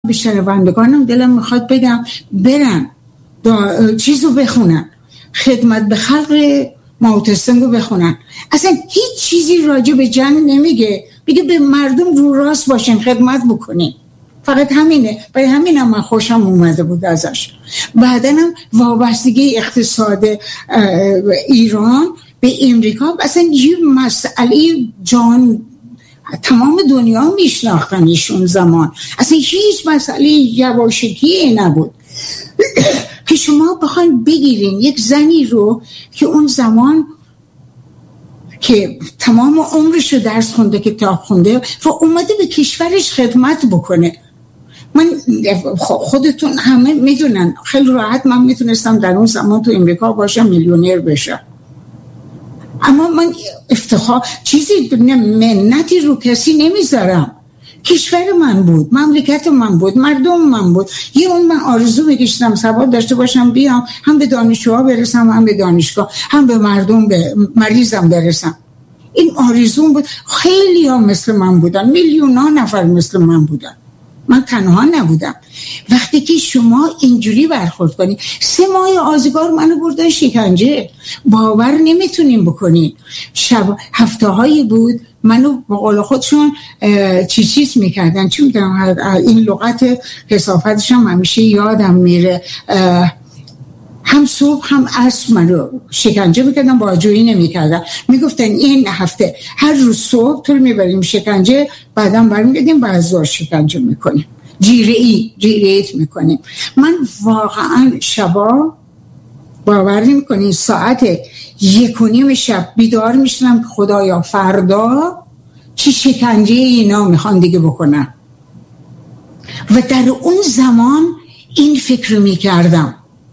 به شنوندگانم دلم میخواد بگم برن چیزو بخونن، خدمت به خلق ماوتستنگ رو بخونن. اصلا هیچ چیزی راجع به جنگ نمیگه، میگه به مردم رو راست باشین، خدمت بکنین، فقط همینه. برای همینم من خوشم اومده بود ازش. بعدنم وابستگی اقتصاد ایران به امریکا اصلا یه مسئله جان تمام دنیا میشناختنشون زمان، اصلا هیچ مسئله یواشکی نبود که شما بخواین بگیرین یک زنی رو که اون زمان که تمام عمرش رو درس خونده، کتاب خونده و اومده به کشورش خدمت بکنه. من خودتون همه میدونن خیلی راحت من میتونستم در اون زمان تو امریکا باشم، میلیونر بشم، اما من افتخار چیزی منتی رو کسی نمیذارم. کشور من بود، مملکت من بود، مردم من بود. یه اون من آرزو میکشیدم سواد داشته باشم بیام هم به دانشجوها برسم، هم به دانشگاه، هم به مردم، به مریضم برسم. این آرزوم بود. خیلی ها مثل من بودن، میلیون ها نفر مثل من بودن، من تنها نبودم. وقتی که شما اینجوری برخورد کنید، 3 ماه آزگار منو بردن شکنجه، باور نمیتونیم بکنین. هفته هایی بود منو با قول خودشون چیز میکردن، چی میدونم این لغت کثافتش هم همیشه یادم میره، هم صبح هم عصر منو شکنجه میکردن، باجویی نمیکردن. میگفتن این هفته هر روز صبح تو رو میبریم شکنجه، بعدا برمیگردیم بعضا شکنجه میکنیم، جیره‌ایت میکنیم. من واقعا شبا باور نمیکنین ساعت 1:30 شب بیدار میشنم که خدایا فردا چی شکنجه اینا میخوان دیگه بکنن. و در اون زمان این فکر میکردم.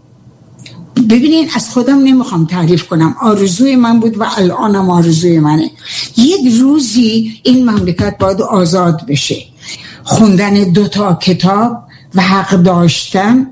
ببینین از خودم نمیخوام تعریف کنم، آرزوی من بود و الانم آرزوی منه. یک روزی این مملکت باید آزاد بشه. خوندن 2 کتاب و حق داشتن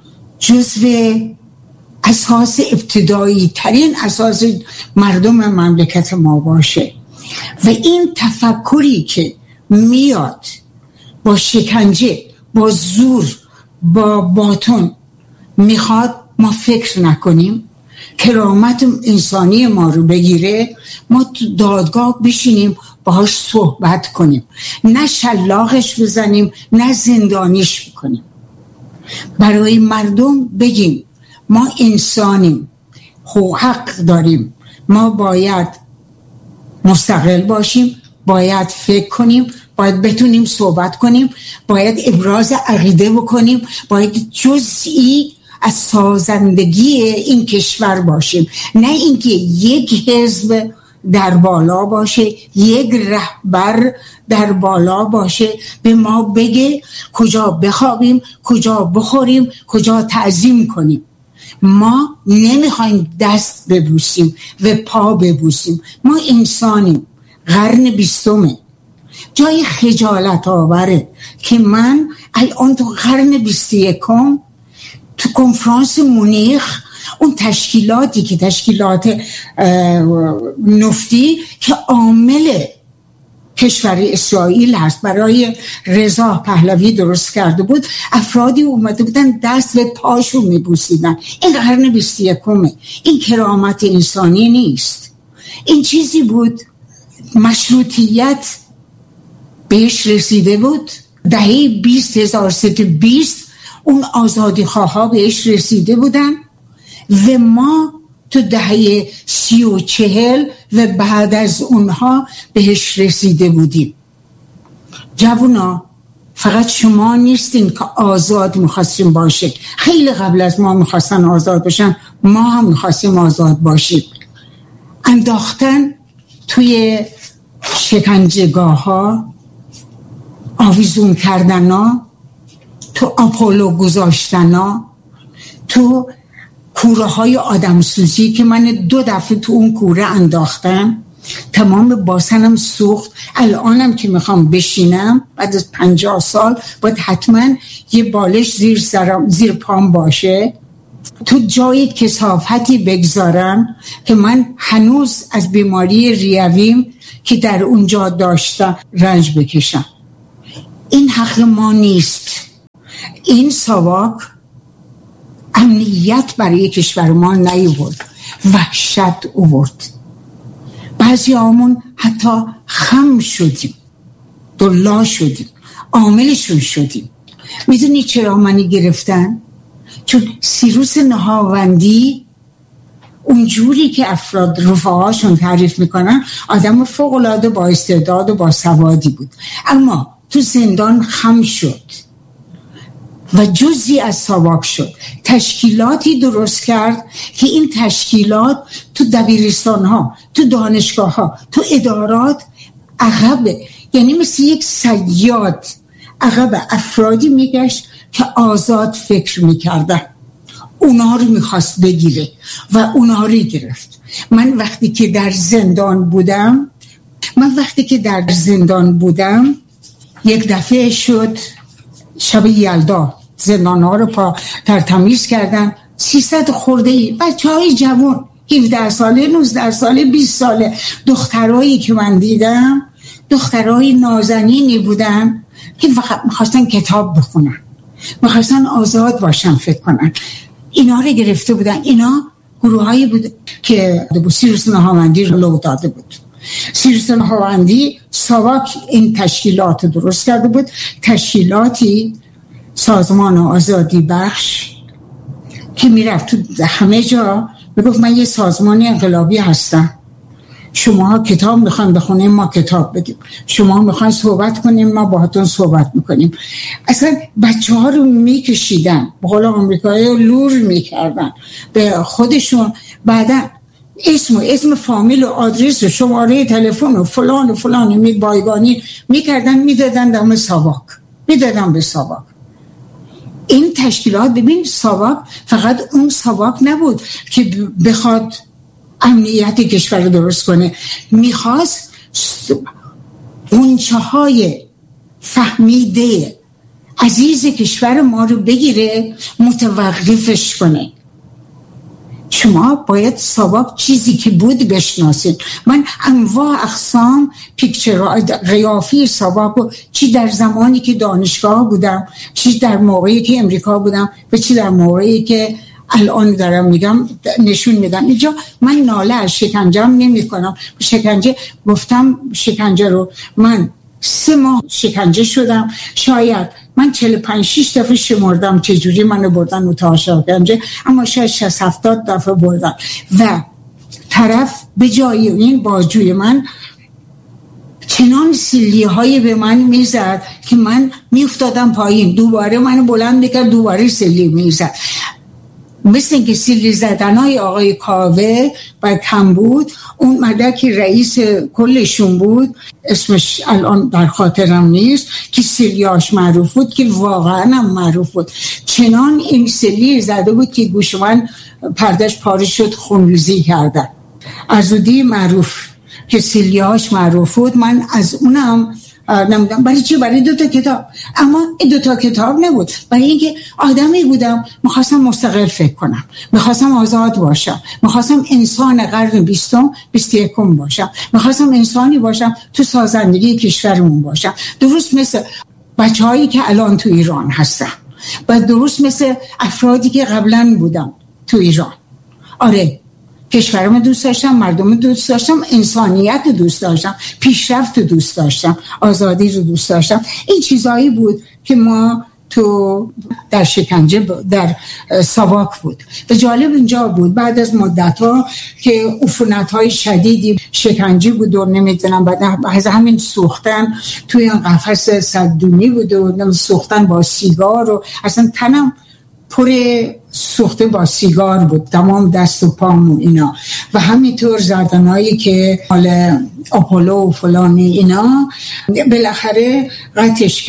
جزو اساس ابتدایی ترین اساس مردم مملکت ما باشه. و این تفکری که میاد با شکنجه، با زور، با باطن میخواد ما فکر نکنیم، کرامت انسانی ما رو بگیره، ما تو دادگاه بشینیم باهاش صحبت کنیم، نه شلاقش بزنیم نه زندانیش بکنیم. برای مردم بگیم ما انسانیم، حق داریم، ما باید مستقل باشیم، باید فکر کنیم، باید بتونیم صحبت کنیم، باید ابراز عقیده بکنیم، باید جزئی از سازندگی این کشور باشیم، نه اینکه یک حزب در بالا باشه، یک رهبر در بالا باشه به ما بگه کجا بخوابیم، کجا بخوریم، کجا تعظیم کنیم. ما نمیخوایم دست ببوسیم و پا ببوسیم، ما انسانیم. قرن 20 جای خجالت آوره که من الان تو قرن 21 تو کنفرانس مونیخ، اون تشکیلاتی که تشکیلات نفتی که عامل کشور اسرائیل هست برای رضا پهلوی درست کرده بود، افرادی اومده بودن دست و پاشو میبوسیدن. این قرن 21 این کرامت انسانی نیست. این چیزی بود مشروطیت بهش رسیده بود، دهه 20 اون آزادی خواه بهش رسیده بودن و ما تو دهه 30 و 40 و بعد از اونها بهش رسیده بودیم. جوونا فقط شما نیستین که آزاد میخواستیم باشه، خیلی قبل از ما میخواستن آزاد باشن، ما هم میخواستیم آزاد باشیم. انداختن توی شکنجهگاه ها، آویزون کردن ها، تو آپولو گذاشتن ها، تو کوره های آدم سوزی که من 2 دفعه تو اون کوره انداختم، تمام باسنم سوخت. الانم که میخوام بشینم بعد از 50 سال باید حتما یه بالش زیر پام باشه، تو جای کثافتی بگذارم که من هنوز از بیماری ریویم که در اونجا داشتم رنج بکشم. این حق ما نیست. این ساواک امنیت برای کشور ما نیاورد، وحشت آورد. بعضی همون حتی خم شدیم، دلا شدیم، عاملشون شدیم. میدونی چرا منی گرفتن؟ چون سیروس نهاوندی اونجوری که افراد رفقاشون تعریف میکنن آدم فوق‌العاده با استعداد و با سوادی بود، اما تو زندان خم شد و جزئی از ساواک شد. تشکیلاتی درست کرد که این تشکیلات تو دبیرستان ها، تو دانشگاه ها، تو ادارات عقبه، یعنی مثل یک صیاد عقب افرادی میگشت که آزاد فکر میکردن. اونها رو میخواست بگیره و اونها رو گرفت. من وقتی که در زندان بودم یک دفعه شد شب یلدا زندان ها رو تمیز کردن. 300 خورده ای بچه های جوان، 17 ساله، 19 ساله، 20 ساله، دخترایی که من دیدم دخترای نازنینی بودن که فقط میخواستن کتاب بخونن، میخواستن آزاد باشن فکر کنن. اینا رو گرفته بودن. اینا گروه هایی بود که سیروس نهاوندی رو لو داده بود. سیروس نهاوندی ساواک این تشکیلات درست کرده بود، تشکیلاتی سازمان آزادی بخش که میرفت تو همه جا میگفت من یه سازمانی انقلابی هستم، شما کتاب میخواین بخونیم ما کتاب بدیم، شما میخواین صحبت کنیم ما باهاتون صحبت میکنیم. اصلا بچه ها رو میکشیدن، به قول آمریکایی لور میکردن به خودشون. بعدا اسم فامیل و آدرس و شماره تلفن و فلان و فلان بایگانی میکردن میدادن دم ساواک، میدادن به ساواک. این تشکیلات، ببین ساواک فقط اون ساواک نبود که بخواد امنیت کشور رو درست کنه، میخواست غنچه های فهمیده عزیز کشور ما رو بگیره، متوقفش کنه. شما باید ساواک چیزی که بود بشناسید. من انواع اقسام پیکچرهای قیافی ساواک، چی در زمانی که دانشگاه بودم، چی در موقعی که امریکا بودم و چی در موقعی که الان دارم میگم نشون میدم. اینجا من ناله از شکنجه‌ام نمی کنم. شکنجه گفتم، شکنجه رو من 3 ماه شکنجه شدم، شاید من 45-6 دفعه شمردم چجوری منو بردن اتاق شکنجه، اما شاید 60-70 دفعه بردن و طرف به جای این بازجوی من چنان سیلی های به من میزد که من میافتادم پایین، دوباره منو بلند میکرد، دوباره سیلی میزد. مثل اینکه سیلی زدنهای آقای کاوه و کمبود، اون مدک رئیس کلشون بود، اسمش الان در خاطرم نیست، که سیلیاش معروف بود، که واقعا هم معروف بود. چنان این سیلی زده بود که گوش من پردش پاره شد، خونریزی کردن. عزودی معروف که سیلیاش معروف بود، من از اونم نمیدونم برای چی، برای 2 کتاب. اما این 2 کتاب نبود، برای اینکه آدمی بودم میخواستم مستقل فکر کنم، میخواستم آزاد باشم، میخواستم انسان قرن 20-21 باشم، میخواستم انسانی باشم تو سازندگی کشورمون باشم، درست مثل بچه‌هایی که الان تو ایران هستن و درست مثل افرادی که قبلا بودم تو ایران. آره، کشورم دوست داشتم، مردم دوست داشتم، انسانیت دوست داشتم، پیشرفت دوست داشتم، آزادی رو دوست داشتم. این چیزایی بود که ما تو در شکنجه در ساواک بود. و جالب اینجا بود بعد از مدت‌ها که عفونت‌های شدیدی، شکنجه بود و نمیدونم بعد از همین سوختن توی این قفس صددونی بود و سوختن با سیگار و اصلا تنم پر سوخته با سیگار بود، تمام دست و پامون اینا، و همینطور زدنهایی که حال آپولو و فلانی اینا. بالاخره قطعش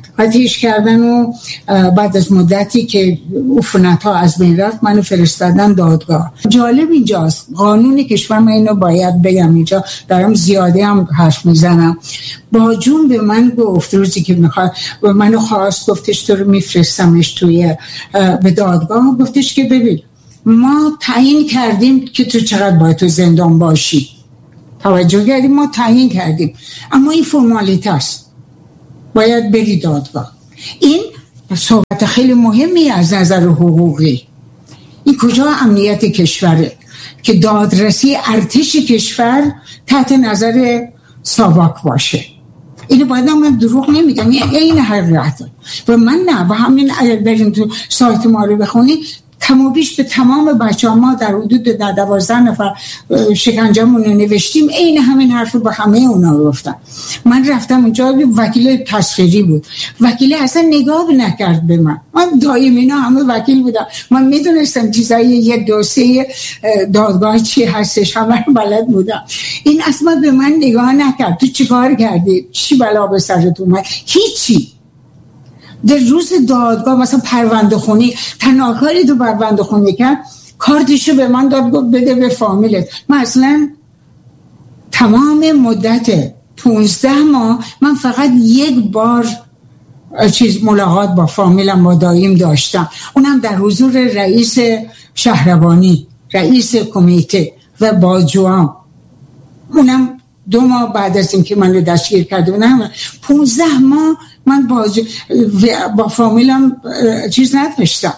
کردن و بعد از مدتی که عفونت‌ها از بین رفت منو فرستادن دادگاه. جالب اینجاست، قانون کشور، من اینو باید بگم، اینجا دارم زیاده هم حرف میزنم. با جون به من گفت روزی که میخواد و منو خواست، گفتش تو رو میفرستمش توی به دادگاه، گفتش که ببین ما تعیین کردیم که تو چقدر باید تو زندان باشی، توجه کردیم، ما تعیین کردیم، اما این فرمالیته است، باید بری دادگاه. این صحبت خیلی مهمی از نظر حقوقی. این کجا امنیت کشوره که دادرسی ارتش کشور تحت نظر ساواک باشه؟ اینو باید من دروغ نمیگم، این حقیقته. و من نه، و همین اگر بریم تو سایت ما رو بخونی کم و بیش به تمام بچه‌ها ما در حدود 12 نفر شکنجه‌مون رو نوشتیم، این همین حرف با همه اونا گفتم. من رفتم اونجا، وکیل تسخیری بود، وکیل اصلا نگاه نکرد به من دایم اینا همه وکیل بودم، من میدونستم چیزایی یک دوسیه دادگاه چی هستش، همه بلد بودم. این اصلا به من نگاه نکرد. تو چیکار کردی؟ چی بلا به سرت اومد؟ هیچی. در روز دادگاه مثلا پرونده خونی، تنها کاری تو پرونده خونی کرد کارتشو به من داد، گفت بده به فامیلت. من اصلا تمام مدت 15 ماه من فقط یک بار ملاقات با فامیلم با دایم داشتم، اونم در حضور رئیس شهربانی، رئیس کمیته و بازجوام. اونم 2 ماه بعد از اینکه من رو دستگیر کرده بودم. 15 ماه من با فامیلم چیز نداشتم.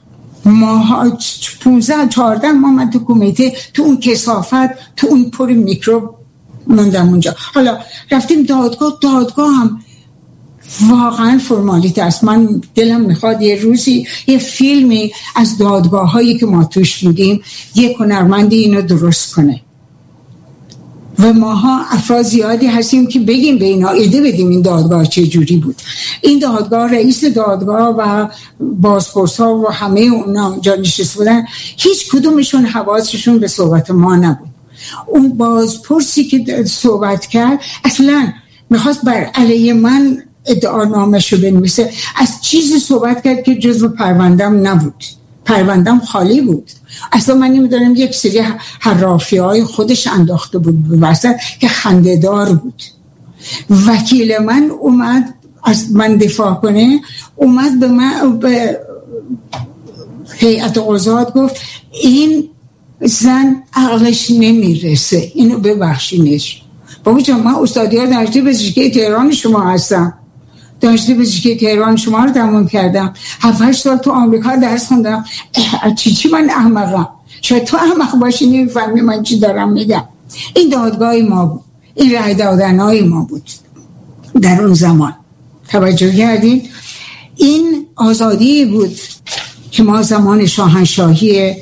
15-14 ماه من تو کمیته، تو اون کثافت، تو اون پر میکروب موندم اونجا. حالا رفتیم دادگاه هم واقعا فرمالیته است. من دلم میخواد یه روزی یه فیلمی از دادگاه هایی که ما توش بودیم یه هنرمندی اینو درست کنه و ماها افراد زیادی هستیم که بگیم به اینا ایده بدیم این دادگاه چه جوری بود. این دادگاه، رئیس دادگاه و بازپرس ها و همه اونا جا نشسته بودن، هیچ کدومشون حواسشون به صحبت ما نبود. اون بازپرسی که صحبت کرد اصلا میخواست بر علیه من ادعانامه‌شو بنویسه، از چیزی صحبت کرد که جزو پروندم نبود. پروندم خالی بود. اصلا من نمیدونم یک سری حرافی‌های خودش انداخته بود به وسط که خنده‌دار بود. وکیل من اومد از من دفاع کنه، اومد به من به هیئت قضات گفت این زن عقلش نمیرسه، اینو ببخشینش. بابا جان، من استادیار دانشگاه پزشکی تهران شما هستم، دانشگاه پزشکی تهران شما رو تموم کردم، 7-8 سال تو آمریکا درس خوندم. چی من احمقم؟ شاید تو احمق باشی نمیفهمی من چی دارم میگم. این دادگاه ما بود، این رای دادنهای ما بود در اون زمان. توجه کردین؟ این آزادی بود که ما زمان شاهنشاهی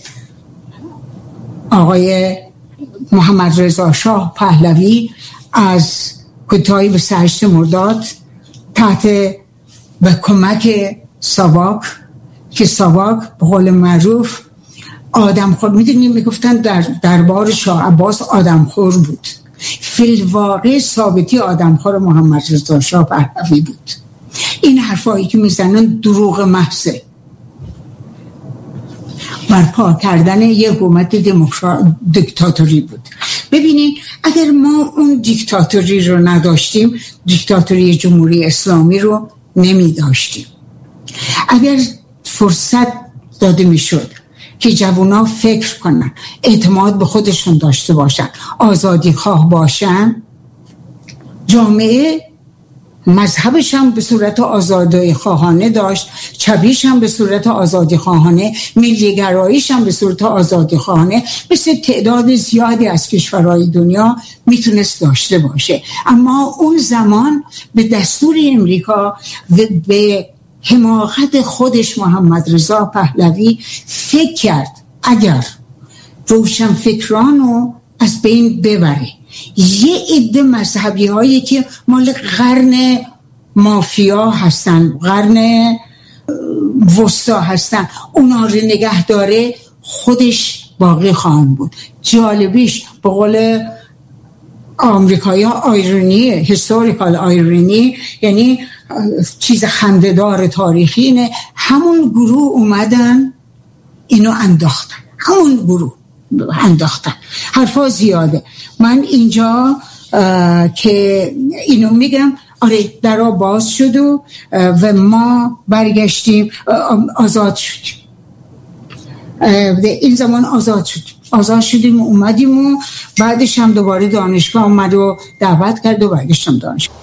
آقای محمد رضا شاه پهلوی از کوتاهی به 8 مرداد تحت به کمک ساواک، که ساواک به قول معروف آدمخور، میدونیم میگفتن در دربار شاه عباس آدمخور بود، فی الواقع ثابتی آدمخور محمد رضا شاه پهلوی بود. این حرفایی که میزنن دروغ محضه، برپا کردن یه حکومت دیکتاتوری بود. ببینید اگر ما اون دیکتاتوری رو نداشتیم، دیکتاتوری جمهوری اسلامی رو نمی داشتیم. اگر فرصت داده می شد که جوونا فکر کنن، اعتماد به خودشون داشته باشن، آزادی خواه باشن، جامعه مذهبش هم به صورت آزادی خواهانه داشت، چپیش هم به صورت آزادی خواهانه، ملیگراییش هم به صورت آزادی خواهانه، مثل تعداد زیادی از کشورهای دنیا میتونست داشته باشه. اما اون زمان به دستور امریکا و به حماقت خودش محمد رضا پهلوی فکر کرد اگر روشن فکرانو از بین ببره، یه عده مذهبی هایی که مال قرن مافیا هستن، قرن وسطا هستن، اونا رو نگه داره، خودش باقی خواهند بود. جالبیش به قول آمریکایی ها آیرونی، هیستوریکال آیرونی، یعنی چیز خنده‌دار تاریخی اینه، همون گروه اومدن اینو انداختن، همون گروه انداختن. حرفا زیاده. من اینجا که اینو میگم، آره درها باز شد و ما برگشتیم، آزاد شدیم. این زمان آزاد شدیم و اومدیم و بعدش هم دوباره دانشگاه اومد و دعوت کرد و برگشتم دانشگاه.